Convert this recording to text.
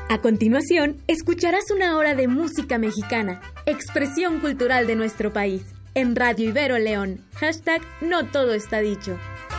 A continuación, escucharás una hora de música mexicana, expresión cultural de nuestro país, en Radio Ibero León. #No todo está dicho.